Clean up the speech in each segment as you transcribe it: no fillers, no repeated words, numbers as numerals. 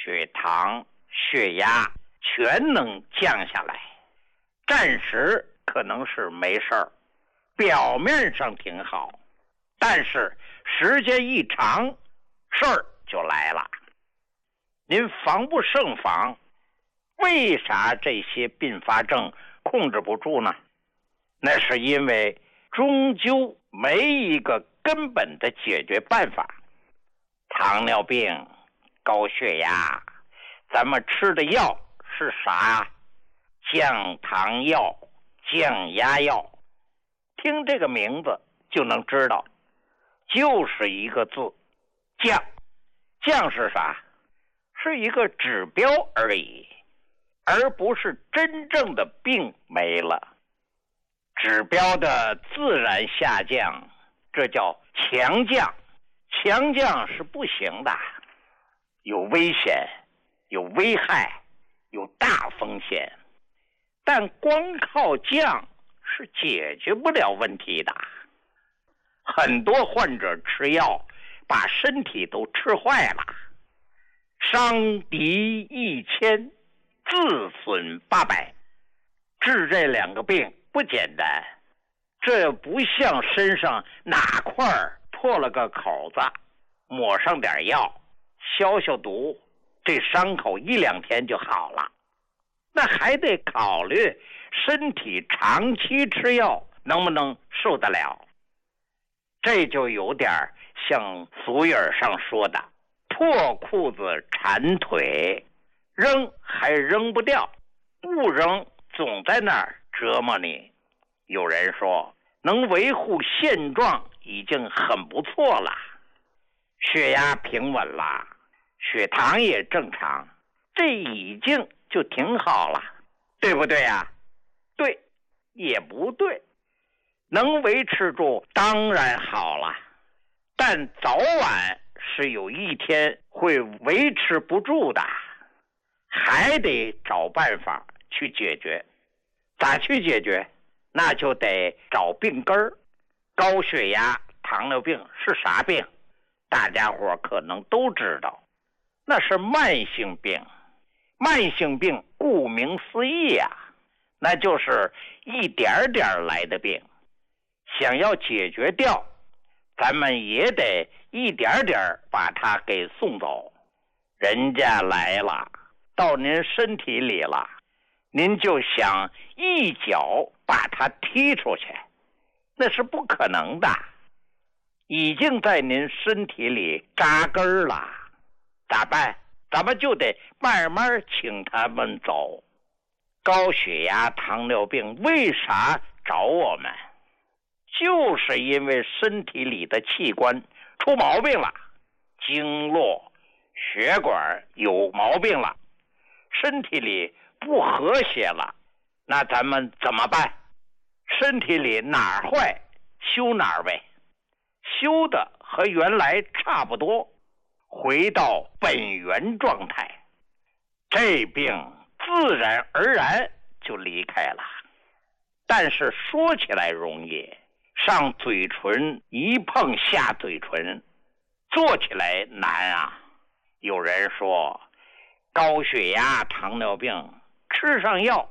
血糖、血压全能降下来。暂时可能是没事儿，表面上挺好，但是时间一长，事儿就来了。您防不胜防，为啥这些并发症控制不住呢？那是因为终究没一个根本的解决办法。糖尿病、高血压，咱们吃的药是啥？降糖药、降压药，听这个名字就能知道，就是一个字，降。降是啥？是一个指标而已，而不是真正的病没了。指标的自然下降，这叫强降。强降是不行的，有危险，有危害，有大风险。但光靠降是解决不了问题的。很多患者吃药把身体都吃坏了，伤敌1000，自损800。治这2个病不简单，这不像身上哪块破了个口子，抹上点药消消毒，这伤口1、2天就好了。那还得考虑身体长期吃药能不能受得了。这就有点像俗语上说的破裤子缠腿，扔还扔不掉，不扔总在那儿折磨你。有人说能维护现状已经很不错了，血压平稳了，血糖也正常，这已经就挺好了，对不对呀？对，也不对。能维持住当然好了，但早晚是有一天会维持不住的，还得找办法去解决。咋去解决？那就得找病根儿。高血压、糖尿病是啥病？大家伙可能都知道，那是慢性病。慢性病顾名思义啊，那就是一点点来的病。想要解决掉，咱们也得一点点把它给送走。人家来了，到您身体里了，您就想一脚把它踢出去，那是不可能的。已经在您身体里扎根了，咋办？咱们就得慢慢请他们走。高血压、糖尿病为啥找我们？就是因为身体里的器官出毛病了，经络、血管有毛病了，身体里不和谐了。那咱们怎么办？身体里哪儿坏，修哪儿呗，修的和原来差不多，回到本源状态，这病自然而然就离开了。但是说起来容易，上嘴唇一碰下嘴唇，做起来难啊。有人说高血压、糖尿病吃上药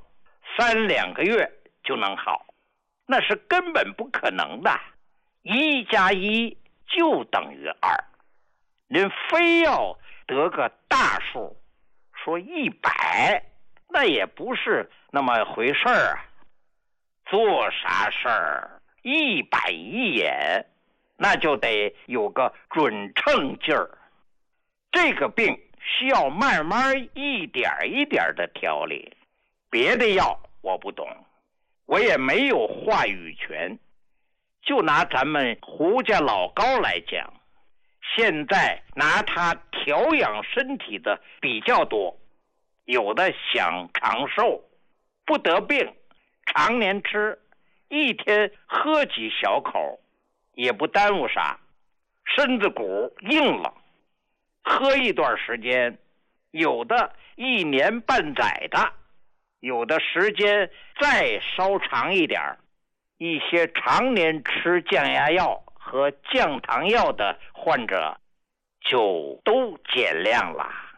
3、2个月就能好，那是根本不可能的。1加1就等于2，您非要得个大数，说100，那也不是那么回事儿啊。做啥事儿一板一眼，那就得有个准称劲儿。这个病需要慢慢一点一点的调理，别的药我不懂，我也没有话语权。就拿咱们胡家老高来讲，现在拿它调养身体的比较多，有的想长寿，不得病，常年吃，一天喝几小口，也不耽误啥，身子骨硬了，喝一段时间，有的1年半载的，有的时间再稍长一点。一些常年吃降压药和降糖药的患者就都减量了。